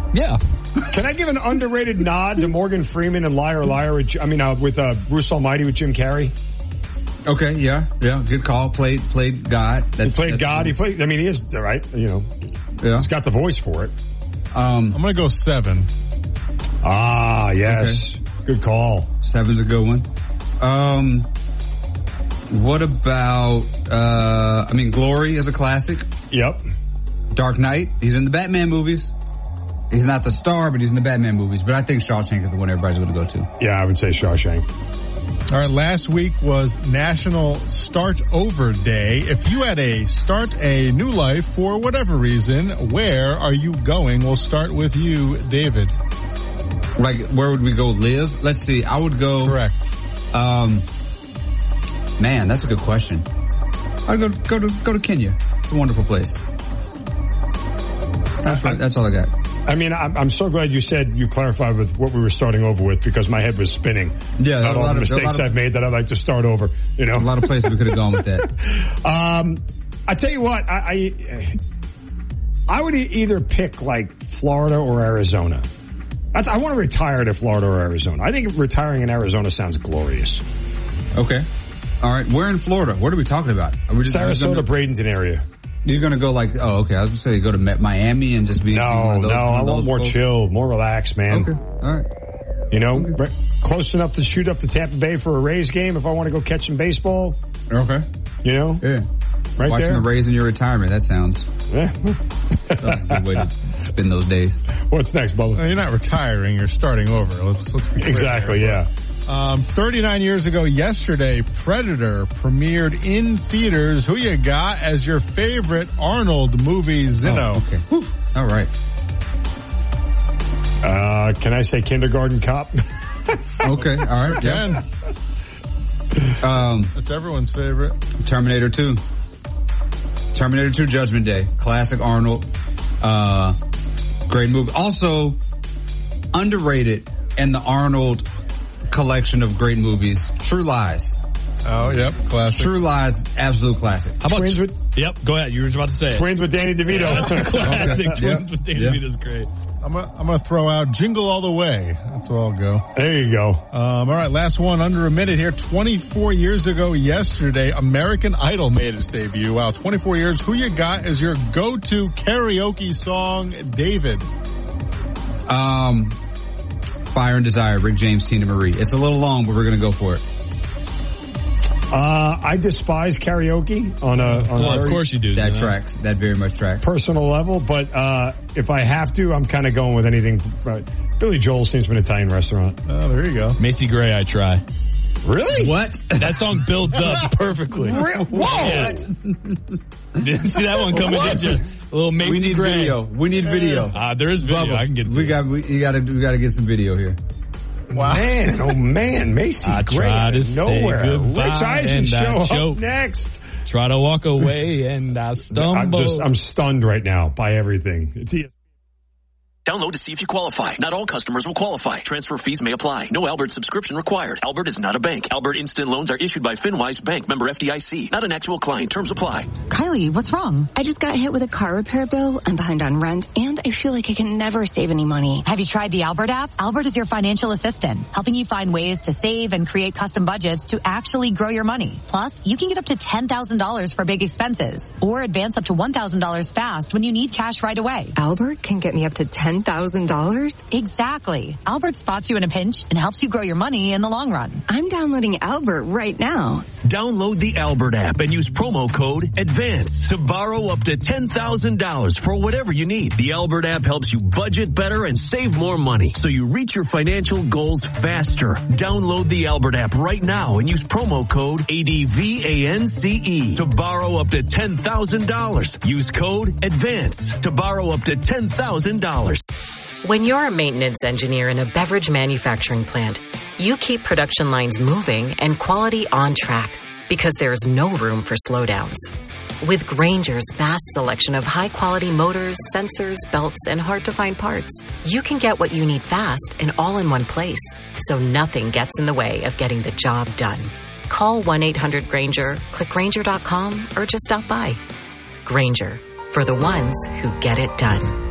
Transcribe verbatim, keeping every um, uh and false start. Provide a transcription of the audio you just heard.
Yeah. Can I give an underrated nod to Morgan Freeman and Liar Liar? With, I mean, uh, with uh, Bruce Almighty with Jim Carrey. Okay, yeah, yeah, good call. Played played God. That's, he played that's, God. He played. I mean, he is right. You know, yeah. He's got the voice for it. Um, I'm gonna go seven. Ah, yes, okay. Good call. Seven's a good one. Um, what about? Uh, I mean, Glory is a classic. Yep. Dark Knight. He's in the Batman movies. He's not the star, but he's in the Batman movies. But I think Shawshank is the one everybody's going to go to. Yeah, I would say Shawshank. All right, last week was National Start Over Day. If you had a start a new life for whatever reason, where are you going? We'll start with you, David. Like, where would we go live? Let's see. I would go. Correct. Um, man, that's a good question. I'd go go to go to Kenya. It's a wonderful place. That's, right, that's all I got. I mean, I'm, I'm so glad you said you clarified with what we were starting over with because my head was spinning. Yeah, not all the of, mistakes I've made that I'd like to start over. You know, a lot of places we could have gone with that. um, I tell you what, I I, I would either pick like Florida or Arizona. That's, I want to retire to Florida or Arizona. I think retiring in Arizona sounds glorious. Okay, all right. Where in Florida? What are we talking about? Are we just, Sarasota, gonna, Bradenton area. You're going to go like, oh, okay. I was going to say go to Miami and just be. No, one of those, no. one I of want more folks. chill, more relaxed, man. Okay, all right. You know, okay. right, close enough to shoot up to Tampa Bay for a Rays game if I want to go catch some baseball. Okay. You know? Yeah. Right Watching there. the Rays in your retirement. That sounds. Yeah. That's a good way to spend those days. What's next, Bubba? Well, you're not retiring. You're starting over. Let's, let's be clear Exactly, here. yeah. Um, thirty-nine years ago yesterday, Predator premiered in theaters. Who you got as your favorite Arnold movie, Zinno? Oh, okay. Whew. All right. Uh, can I say Kindergarten Cop? Okay. All right. Yeah. Um, That's everyone's favorite. Terminator two. Terminator two Judgment Day. Classic Arnold. Uh, great movie. Also, underrated in the Arnold collection of great movies, True Lies. Oh, yep. Classic. True Lies, absolute classic. How about Twins with, Yep, go ahead. You were about to say it. Twins with Danny DeVito. Yeah, that's a classic. Okay. Twins Yeah. with Danny Yeah. DeVito's great. I'm gonna, I'm gonna throw out Jingle All the Way. That's where I'll go. There you go. Um, all right, last one, under a minute here. twenty-four years ago yesterday, American Idol made its debut. Wow, twenty-four years. Who you got as your go-to karaoke song, David? Um, Fire and Desire, Rick James, Tina Marie. It's a little long, but we're gonna go for it. Uh, I despise karaoke on a, on Well, a of course you do. That you know? tracks. That very much tracks. personal level, but uh, if I have to, I'm kind of going with anything. Uh, Billy Joel sings from an Italian restaurant. Oh, there you go. Macy Gray, I try. Really? What? That song builds up perfectly. Re- Whoa! Didn't see that one coming, did you? A little Macy We need Gray. video. We need video. Ah, uh, there is video. Bubba, I can get. We got. We, you got to. We got to get some video here. Wow. Man, oh man, Macy I Gray try out to of say nowhere. goodbye Rich Eisen and I show up choke. next. Try to walk away and I stumble. I'm just, I'm stunned right now by everything. It's Download to see if you qualify. Not all customers will qualify. Transfer fees may apply. No Albert subscription required. Albert is not a bank. Albert Instant Loans are issued by FinWise Bank, member F D I C. Not an actual client. Terms apply. Kylie, what's wrong? I just got hit with a car repair bill. I'm behind on rent, and I feel like I can never save any money. Have you tried the Albert app? Albert is your financial assistant, helping you find ways to save and create custom budgets to actually grow your money. Plus, you can get up to ten thousand dollars for big expenses, or advance up to one thousand dollars fast when you need cash right away. Albert can get me up to ten thousand dollars? Exactly. Albert spots you in a pinch and helps you grow your money in the long run. I'm downloading Albert right now. Download the Albert app and use promo code ADVANCE to borrow up to ten thousand dollars for whatever you need. The Albert app helps you budget better and save more money so you reach your financial goals faster. Download the Albert app right now and use promo code ADVANCE to borrow up to ten thousand dollars. Use code ADVANCE to borrow up to ten thousand dollars. When you're a maintenance engineer in a beverage manufacturing plant, you keep production lines moving and quality on track because there's no room for slowdowns. With Grainger's vast selection of high-quality motors, sensors, belts, and hard-to-find parts, you can get what you need fast and all in one place, so nothing gets in the way of getting the job done. Call one eight hundred Grainger, click Grainger dot com, or just stop by. Grainger, for the ones who get it done.